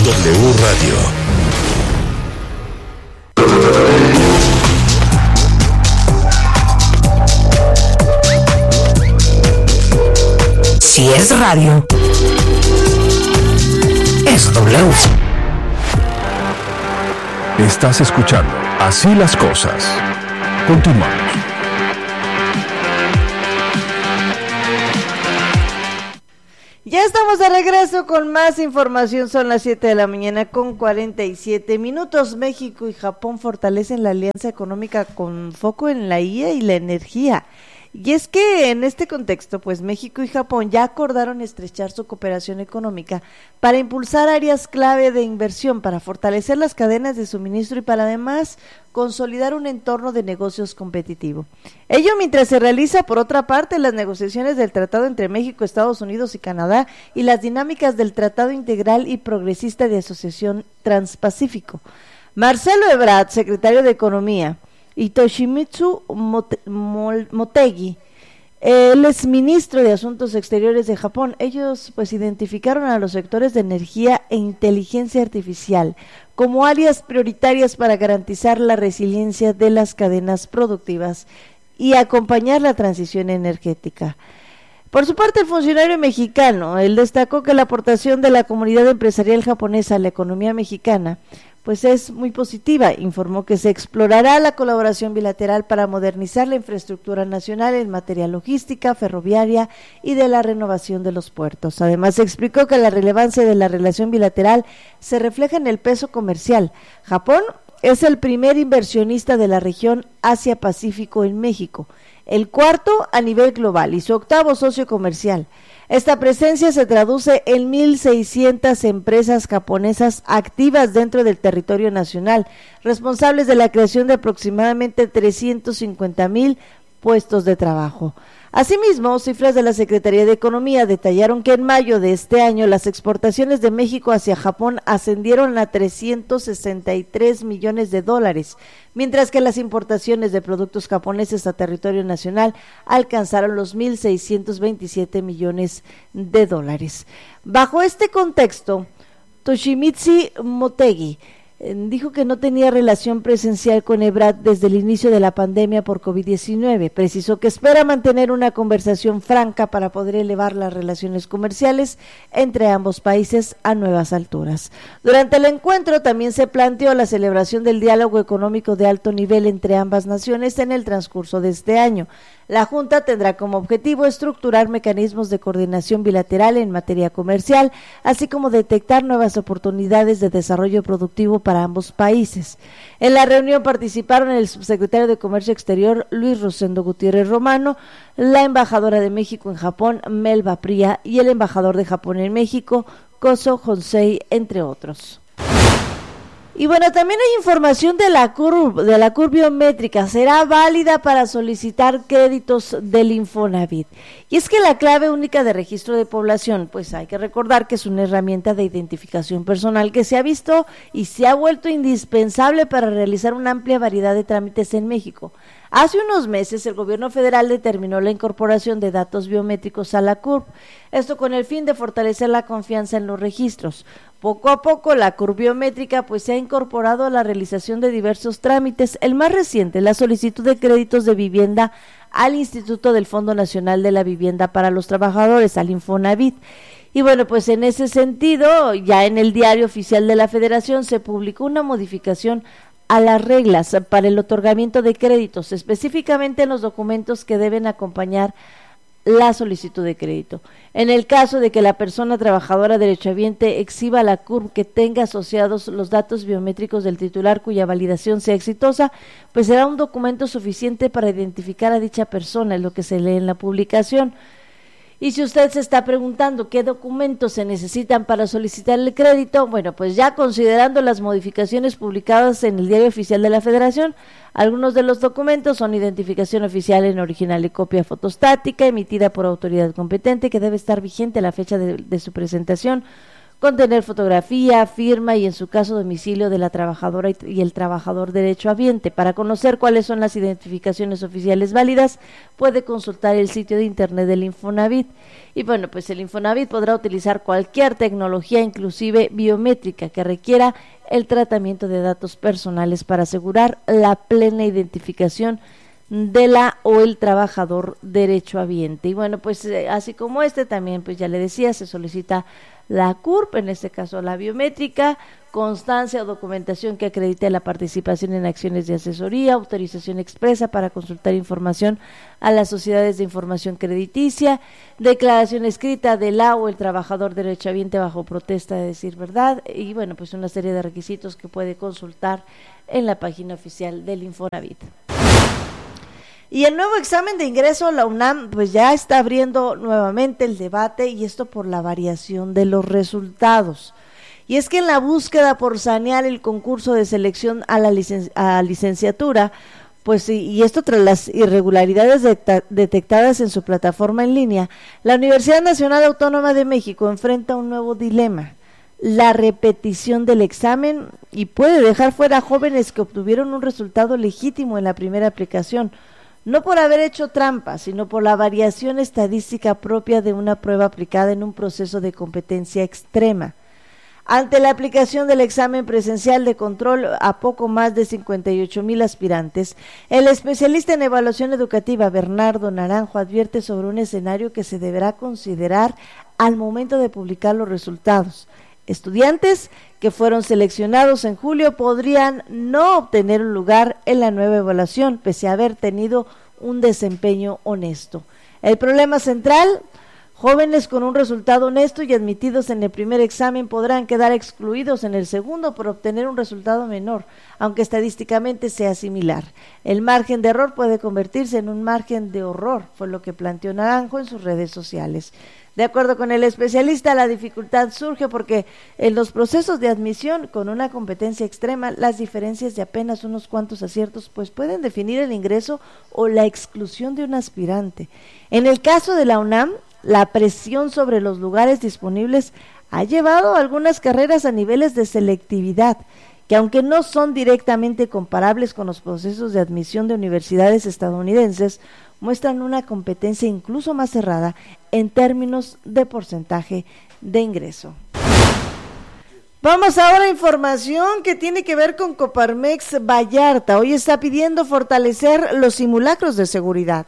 W Radio. Si es radio, es W. Estás escuchando Así las Cosas. Continuamos. Ya estamos de regreso con más información. Son las 7 de la mañana con 47 minutos. México y Japón fortalecen la alianza económica con foco en la IA y la energía. Y es que en este contexto, pues México y Japón ya acordaron estrechar su cooperación económica para impulsar áreas clave de inversión, para fortalecer las cadenas de suministro y para además consolidar un entorno de negocios competitivo. Ello mientras se realiza, por otra parte, las negociaciones del Tratado entre México, Estados Unidos y Canadá y las dinámicas del Tratado Integral y Progresista de Asociación Transpacífico. Marcelo Ebrard, secretario de Economía, y Toshimitsu Motegi, él es ministro de Asuntos Exteriores de Japón. Ellos pues identificaron a los sectores de energía e inteligencia artificial como áreas prioritarias para garantizar la resiliencia de las cadenas productivas y acompañar la transición energética. Por su parte, el funcionario mexicano, él destacó que la aportación de la comunidad empresarial japonesa a la economía mexicana pues es muy positiva. Informó que se explorará la colaboración bilateral para modernizar la infraestructura nacional en materia logística, ferroviaria y de la renovación de los puertos. Además, explicó que la relevancia de la relación bilateral se refleja en el peso comercial. Japón es el primer inversionista de la región Asia-Pacífico en México, el cuarto a nivel global y su octavo socio comercial. Esta presencia se traduce en 1,600 empresas japonesas activas dentro del territorio nacional, responsables de la creación de aproximadamente 350,000 puestos de trabajo. Asimismo, cifras de la Secretaría de Economía detallaron que en mayo de este año las exportaciones de México hacia Japón ascendieron a $363 millones, mientras que las importaciones de productos japoneses a territorio nacional alcanzaron los $1,627 millones. Bajo este contexto, Toshimitsu Motegi dijo que no tenía relación presencial con Ebrard desde el inicio de la pandemia por COVID-19. Precisó que espera mantener una conversación franca para poder elevar las relaciones comerciales entre ambos países a nuevas alturas. Durante el encuentro también se planteó la celebración del diálogo económico de alto nivel entre ambas naciones en el transcurso de este año. La Junta tendrá como objetivo estructurar mecanismos de coordinación bilateral en materia comercial, así como detectar nuevas oportunidades de desarrollo productivo para ambos países. En la reunión participaron el subsecretario de Comercio Exterior, Luis Rosendo Gutiérrez Romano, la embajadora de México en Japón, Melba Pría, y el embajador de Japón en México, Koso Honsei, entre otros. Y bueno, también hay información de la CURP biométrica. Será válida para solicitar créditos del Infonavit. Y es que la clave única de registro de población, pues hay que recordar que es una herramienta de identificación personal que se ha visto y se ha vuelto indispensable para realizar una amplia variedad de trámites en México. Hace unos meses el gobierno federal determinó la incorporación de datos biométricos a la CURP, esto con el fin de fortalecer la confianza en los registros. Poco a poco la CURP biométrica pues se ha incorporado a la realización de diversos trámites, el más reciente, la solicitud de créditos de vivienda al Instituto del Fondo Nacional de la Vivienda para los Trabajadores, al Infonavit. Y bueno, pues en ese sentido, ya en el Diario Oficial de la Federación se publicó una modificación a las reglas para el otorgamiento de créditos, específicamente en los documentos que deben acompañar la solicitud de crédito. En el caso de que la persona trabajadora derechohabiente exhiba a la CURP que tenga asociados los datos biométricos del titular cuya validación sea exitosa, pues será un documento suficiente para identificar a dicha persona, es lo que se lee en la publicación. Y si usted se está preguntando qué documentos se necesitan para solicitar el crédito, bueno, pues ya considerando las modificaciones publicadas en el Diario Oficial de la Federación, algunos de los documentos son identificación oficial en original y copia fotostática emitida por autoridad competente que debe estar vigente a la fecha de su presentación, contener fotografía, firma y en su caso domicilio de la trabajadora y el trabajador derechohabiente. Para conocer cuáles son las identificaciones oficiales válidas, puede consultar el sitio de internet del Infonavit. Y bueno, pues el Infonavit podrá utilizar cualquier tecnología, inclusive biométrica, que requiera el tratamiento de datos personales para asegurar la plena identificación de la o el trabajador derechohabiente. Y bueno, pues así como también, pues ya le decía, se solicita la CURP, en este caso la biométrica, constancia o documentación que acredite la participación en acciones de asesoría, autorización expresa para consultar información a las sociedades de información crediticia, declaración escrita de la o el trabajador derechohabiente bajo protesta de decir verdad, y bueno, pues una serie de requisitos que puede consultar en la página oficial del Infonavit. Y el nuevo examen de ingreso, la UNAM, pues ya está abriendo nuevamente el debate, y esto por la variación de los resultados. Y es que en la búsqueda por sanear el concurso de selección a la licenciatura, pues y esto tras las irregularidades detectadas en su plataforma en línea, la Universidad Nacional Autónoma de México enfrenta un nuevo dilema: la repetición del examen, y puede dejar fuera a jóvenes que obtuvieron un resultado legítimo en la primera aplicación, no por haber hecho trampa, sino por la variación estadística propia de una prueba aplicada en un proceso de competencia extrema. Ante la aplicación del examen presencial de control a poco más de 58,000 aspirantes, el especialista en evaluación educativa Bernardo Naranjo advierte sobre un escenario que se deberá considerar al momento de publicar los resultados. Estudiantes que fueron seleccionados en julio podrían no obtener un lugar en la nueva evaluación, pese a haber tenido un desempeño honesto. El problema central: jóvenes con un resultado honesto y admitidos en el primer examen podrán quedar excluidos en el segundo por obtener un resultado menor, aunque estadísticamente sea similar. El margen de error puede convertirse en un margen de horror, fue lo que planteó Naranjo en sus redes sociales. De acuerdo con el especialista, la dificultad surge porque en los procesos de admisión con una competencia extrema, las diferencias de apenas unos cuantos aciertos pues pueden definir el ingreso o la exclusión de un aspirante. En el caso de la UNAM, la presión sobre los lugares disponibles ha llevado a algunas carreras a niveles de selectividad que, aunque no son directamente comparables con los procesos de admisión de universidades estadounidenses, muestran una competencia incluso más cerrada en términos de porcentaje de ingreso. Vamos ahora a información que tiene que ver con Coparmex Vallarta. Hoy está pidiendo fortalecer los simulacros de seguridad.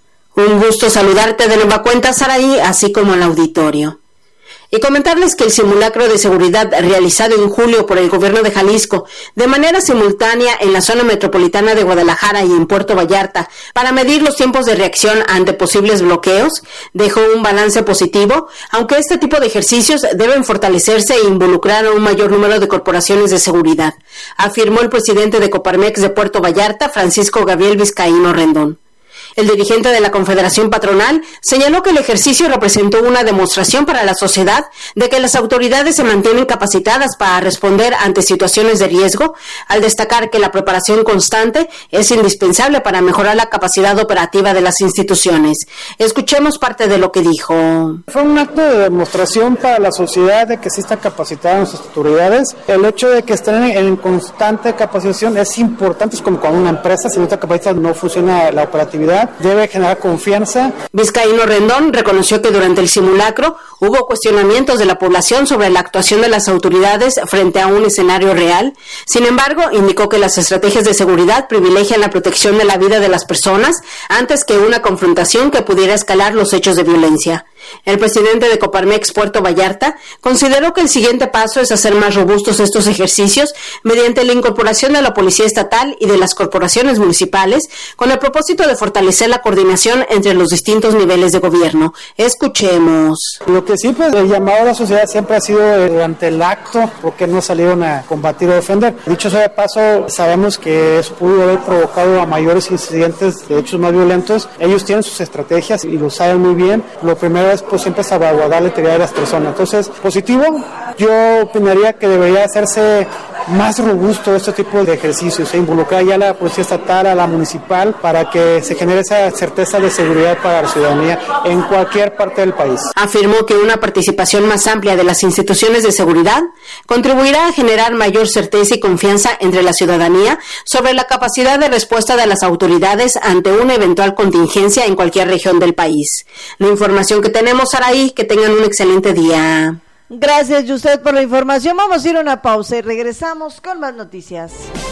Un gusto saludarte de nueva cuenta, Saraí, así como al auditorio. Y comentarles que el simulacro de seguridad realizado en julio por el gobierno de Jalisco de manera simultánea en la zona metropolitana de Guadalajara y en Puerto Vallarta para medir los tiempos de reacción ante posibles bloqueos dejó un balance positivo, aunque este tipo de ejercicios deben fortalecerse e involucrar a un mayor número de corporaciones de seguridad, afirmó el presidente de Coparmex de Puerto Vallarta, Francisco Gabriel Vizcaíno Rendón. El dirigente de la Confederación Patronal señaló que el ejercicio representó una demostración para la sociedad de que las autoridades se mantienen capacitadas para responder ante situaciones de riesgo, al destacar que la preparación constante es indispensable para mejorar la capacidad operativa de las instituciones. Escuchemos parte de lo que dijo. Fue un acto de demostración para la sociedad de que sí está capacitada nuestras autoridades. El hecho de que estén en constante capacitación es importante, es como cuando una empresa, si no está capacitada, no funciona la operatividad. Debe generar confianza. Vizcaíno Rendón reconoció que durante el simulacro hubo cuestionamientos de la población sobre la actuación de las autoridades frente a un escenario real. Sin embargo, indicó que las estrategias de seguridad privilegian la protección de la vida de las personas antes que una confrontación que pudiera escalar los hechos de violencia. El presidente de Coparmex Puerto Vallarta consideró que el siguiente paso es hacer más robustos estos ejercicios mediante la incorporación de la Policía Estatal y de las corporaciones municipales con el propósito de fortalecer la coordinación entre los distintos niveles de gobierno. Escuchemos. Lo que sí, pues, el llamado a la sociedad siempre ha sido durante el acto, porque no salieron a combatir o defender. Dicho sea de paso, sabemos que eso pudo haber provocado a mayores incidentes de hechos más violentos. Ellos tienen sus estrategias y lo saben muy bien. Lo primero es pues siempre salvaguardar la integridad de las personas. Entonces, positivo, yo opinaría que debería hacerse más robusto este tipo de ejercicios, involucrar ya a la policía estatal, a la municipal, para que se genere esa certeza de seguridad para la ciudadanía en cualquier parte del país. Afirmó que una participación más amplia de las instituciones de seguridad contribuirá a generar mayor certeza y confianza entre la ciudadanía sobre la capacidad de respuesta de las autoridades ante una eventual contingencia en cualquier región del país. La información que tenemos, Saraí, que tengan un excelente día. Gracias, Yusef, por la información. Vamos a ir a una pausa y regresamos con más noticias.